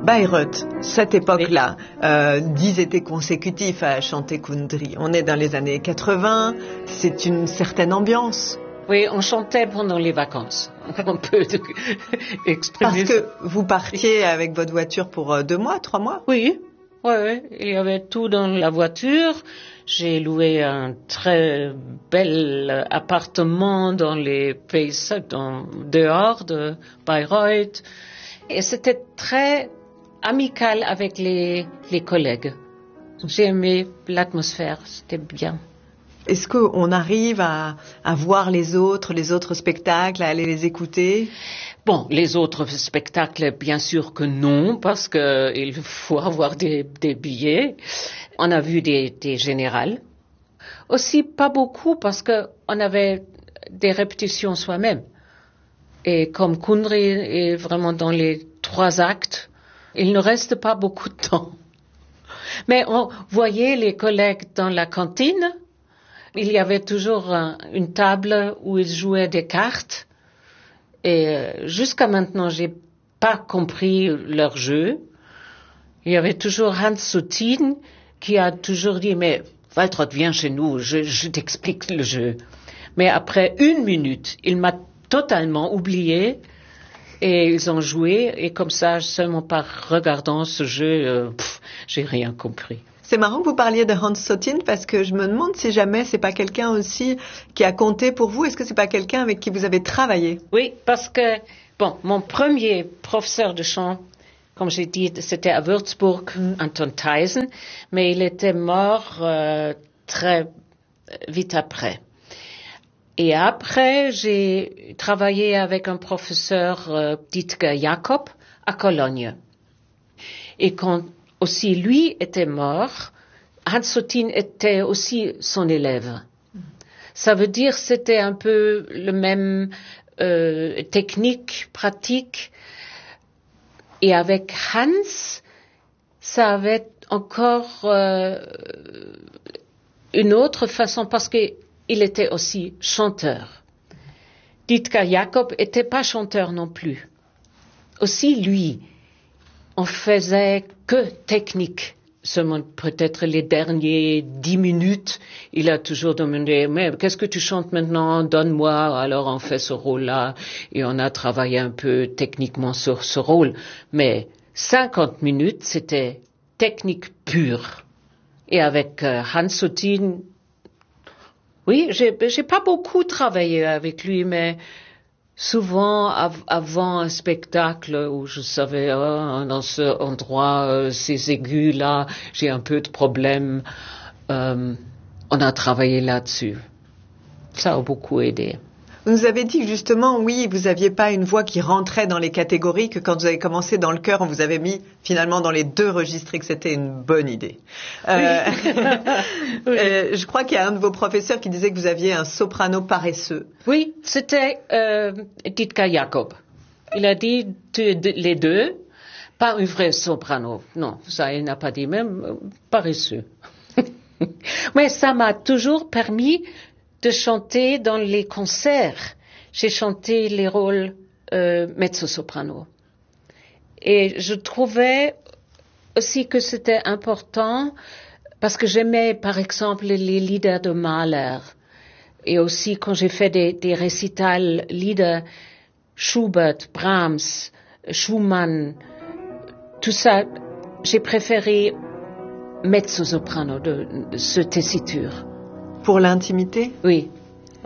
Bayreuth, cette époque-là, 10 étés consécutifs à chanter Kundry. On est dans les années 80, c'est une certaine ambiance. Oui, on chantait pendant les vacances. On peut exprimer. Parce que vous partiez avec votre voiture pour 2 mois, 3 mois? Oui, ouais. Il y avait tout dans la voiture. J'ai loué un très bel appartement dans les pays, dehors de Bayreuth. Et c'était très amical avec les collègues. J'ai aimé l'atmosphère, c'était bien. Est-ce qu'on arrive à voir les autres spectacles, à aller les écouter? Bon, les autres spectacles, bien sûr que non, parce que il faut avoir des billets. On a vu des générales. Aussi, pas beaucoup, parce que on avait des répétitions soi-même. Et comme Kundry est vraiment dans les 3 actes, il ne reste pas beaucoup de temps. Mais on voyait les collègues dans la cantine. Il y avait toujours une table où ils jouaient des cartes. Et jusqu'à maintenant, j'ai pas compris leur jeu. Il y avait toujours Hans Sotin qui a toujours dit, mais Waltraud, viens chez nous, je t'explique le jeu. Mais après 1 minute, il m'a totalement oublié et ils ont joué. Et comme ça, seulement par regardant ce jeu, j'ai rien compris. C'est marrant que vous parliez de Hans Sotin parce que je me demande si jamais c'est pas quelqu'un aussi qui a compté pour vous. Est-ce que c'est pas quelqu'un avec qui vous avez travaillé? Oui, parce que, mon premier professeur de chant, comme j'ai dit, c'était à Würzburg, Anton Theisen, mais il était mort très vite après. Et après, j'ai travaillé avec un professeur, Dietger Jakob, à Cologne. Et quand aussi lui était mort, Hans Sotin était aussi son élève. Ça veut dire c'était un peu le même technique, pratique. Et avec Hans, ça avait encore une autre façon parce qu'il était aussi chanteur. Dietger Jakob était pas chanteur non plus. Aussi lui, on faisait que technique. Seulement peut-être les derniers 10 minutes, il a toujours demandé, mais qu'est-ce que tu chantes maintenant? Donne-moi. Alors on fait ce rôle-là et on a travaillé un peu techniquement sur ce rôle. Mais 50 minutes, c'était technique pure. Et avec Hans Sotin, oui, j'ai pas beaucoup travaillé avec lui, mais souvent, avant un spectacle où je savais, dans ce endroit, ces aigus-là, j'ai un peu de problème, on a travaillé là-dessus. Ça a beaucoup aidé. Vous nous avez dit que justement, oui, vous aviez pas une voix qui rentrait dans les catégories, que quand vous avez commencé dans le chœur, on vous avait mis finalement dans les 2 registres et que c'était une bonne idée. Oui. Je crois qu'il y a un de vos professeurs qui disait que vous aviez un soprano paresseux. Oui, c'était Dietger Jakob. Il a dit les 2, pas un vrai soprano. Non, ça il n'a pas dit, même paresseux. Mais ça m'a toujours permis de chanter dans les concerts. J'ai chanté les rôles mezzo-soprano. Et je trouvais aussi que c'était important parce que j'aimais, par exemple, les lieder de Mahler. Et aussi, quand j'ai fait des récitals lieder, Schubert, Brahms, Schumann, tout ça, j'ai préféré mezzo-soprano de ce tessiture. Pour l'intimité? Oui.